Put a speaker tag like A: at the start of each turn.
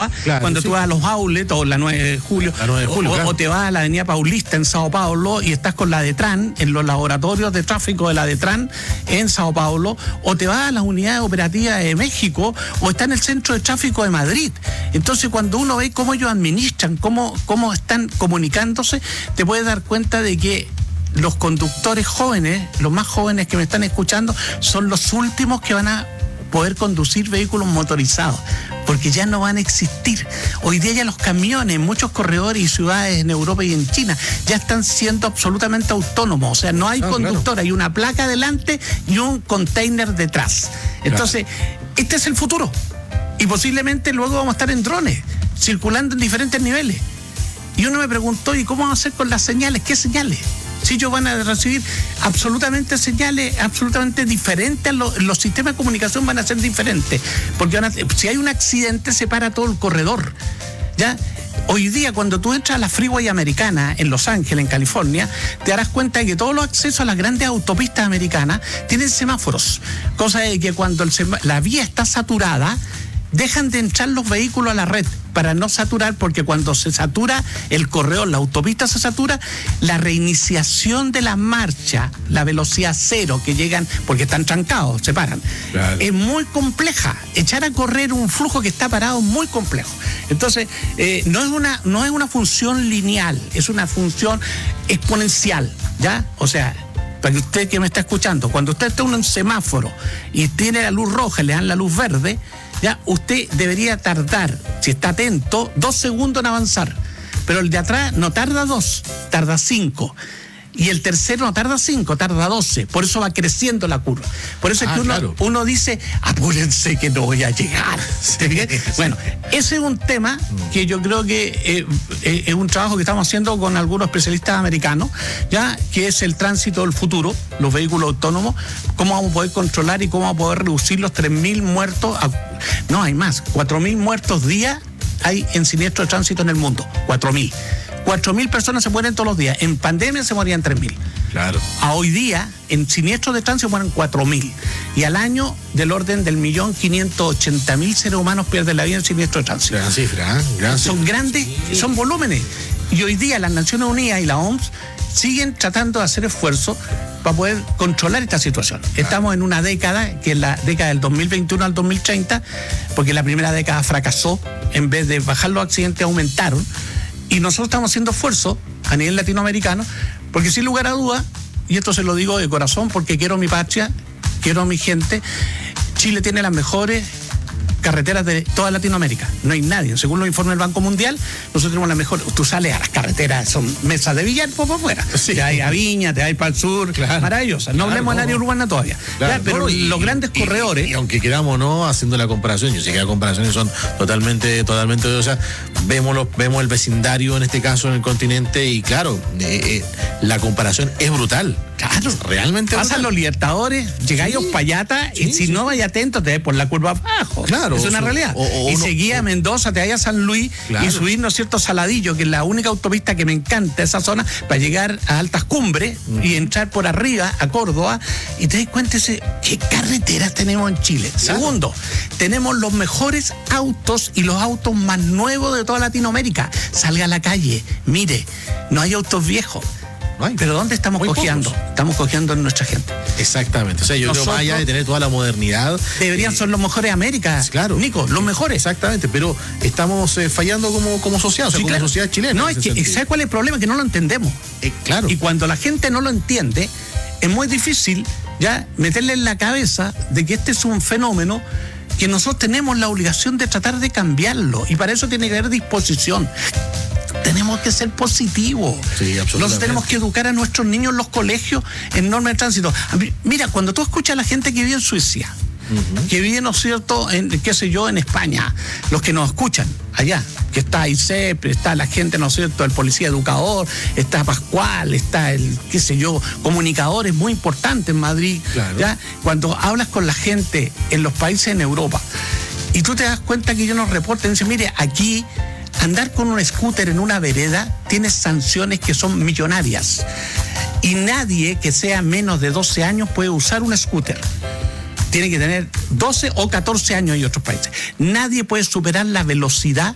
A: Lisboa,
B: claro,
A: cuando tú vas a los outlets, o la 9 de julio,
B: claro.
A: O te vas a la Avenida Paulista en Sao Paulo y estás con la DETRAN, en los laboratorios de tráfico de la DETRAN en Sao Paulo, o te vas a las unidades operativas de México, o está en el centro de tráfico de Madrid. Entonces, cuando uno ve cómo ellos administran, cómo están comunicándose, te puedes dar cuenta de que los conductores jóvenes, los más jóvenes que me están escuchando, son los últimos que van a poder conducir vehículos motorizados, porque ya no van a existir. Hoy día ya los camiones en muchos corredores y ciudades en Europa y en China ya están siendo absolutamente autónomos, o sea, no hay conductor, claro. Hay una placa adelante y un container detrás. Entonces, este es el futuro, y posiblemente luego vamos a estar en drones, circulando en diferentes niveles. Y uno me preguntó, ¿y cómo vamos a hacer con las señales? ¿Qué señales? Si ellos van a recibir absolutamente señales absolutamente diferentes, los sistemas de comunicación van a ser diferentes, porque si hay un accidente se para todo el corredor, ¿ya? Hoy día, cuando tú entras a la Freeway americana en Los Ángeles, en California, te darás cuenta de que todos los accesos a las grandes autopistas americanas tienen semáforos, cosa de que cuando la vía está saturada, dejan de entrar los vehículos a la red para no saturar, porque cuando se satura el corredor, la autopista se satura, la reiniciación de la marcha, la velocidad cero que llegan, porque están trancados, se paran, claro. Es muy compleja. Echar a correr un flujo que está parado es muy complejo. Entonces, no es una función lineal, es una función exponencial, ¿ya? O sea, para que usted que me está escuchando, cuando usted está en un semáforo y tiene la luz roja, le dan la luz verde, ya usted debería tardar, si está atento, 2 segundos en avanzar. Pero el de atrás no tarda 2, tarda 5. Y el tercero no tarda 5, tarda 12. Por eso va creciendo la curva. Por eso es que uno dice, apúrense que no voy a llegar. Bueno, ese es un tema que yo creo que es un trabajo que estamos haciendo con algunos especialistas americanos, ya, que es el tránsito del futuro, los vehículos autónomos, cómo vamos a poder controlar y cómo vamos a poder reducir los 3.000 muertos. No, hay más, 4.000 muertos día hay en siniestro de tránsito en el mundo, 4.000. 4.000 personas se mueren todos los días. En pandemia se morían 3.000. Claro. A hoy día, en siniestros de tránsito mueren 4.000. Y al año, del orden del 1.580.000 seres humanos pierden la vida en siniestros de tránsito.
B: Gran cifra, ¿eh?
A: Son grandes, son volúmenes. Y hoy día las Naciones Unidas y la OMS siguen tratando de hacer esfuerzos para poder controlar esta situación. Claro. Estamos en una década, que es la década del 2021 al 2030, porque la primera década fracasó. En vez de bajar los accidentes, aumentaron. Y nosotros estamos haciendo esfuerzos a nivel latinoamericano, porque sin lugar a dudas, y esto se lo digo de corazón porque quiero mi patria, quiero a mi gente, Chile tiene las mejores carreteras de toda Latinoamérica. No hay nadie. Según los informes del Banco Mundial, nosotros tenemos las mejores. Tú sales a las carreteras, son mesas de billar por afuera. Sí. Te hay a Viña, te hay para el sur, claro. Maravillosas. No hablemos del área urbana todavía. Claro, pero los grandes corredores.
B: Y aunque queramos, ¿no? Haciendo la comparación, yo sé que las comparaciones son totalmente odiosas. Vemos el vecindario, en este caso, en el continente, y claro, la comparación es brutal.
A: Claro,
B: realmente
A: pasan los Libertadores, llegáis a Uspallata y si no vais atento te vais por la curva abajo. Claro, es una realidad. Y seguía a Mendoza, te vais a San Luis, claro. Y subir, ¿no es cierto?, Saladillo, que es la única autopista que me encanta esa zona, para llegar a altas cumbres y entrar por arriba a Córdoba, y te das cuenta de qué carreteras tenemos en Chile. Claro. Segundo, tenemos los mejores autos y los autos más nuevos de toda Latinoamérica. Salga a la calle, mire, no hay autos viejos. Pero ¿dónde estamos cojeando? Estamos cojeando en nuestra gente.
B: Exactamente. O sea, yo creo que más allá de tener toda la modernidad,
A: deberían ser los mejores de América.
B: Claro.
A: Nico, los mejores.
B: Exactamente, pero estamos fallando como sociedad, o sea, como sociedad chilena.
A: No, es que, ¿sabes cuál es el problema? Que no lo entendemos.
B: Claro.
A: Y cuando la gente no lo entiende, es muy difícil ya meterle en la cabeza de que este es un fenómeno que nosotros tenemos la obligación de tratar de cambiarlo. Y para eso tiene que haber disposición. Tenemos que ser positivos. Sí, nosotros tenemos que educar a nuestros niños en los colegios en normas de tránsito. Mira, cuando tú escuchas a la gente que vive en Suecia, que vive, ¿no es cierto?, en España, los que nos escuchan allá, que está ICEP, está la gente, ¿no es cierto?, el policía educador, está Pascual, está el, comunicadores muy importantes en Madrid. Claro. ¿Ya? Cuando hablas con la gente en los países en Europa y tú te das cuenta que ellos nos reportan y dicen, mire, aquí andar con un scooter en una vereda tiene sanciones que son millonarias. Y nadie que sea menos de 12 años puede usar un scooter. Tiene que tener 12 o 14 años en otros países. Nadie puede superar la velocidad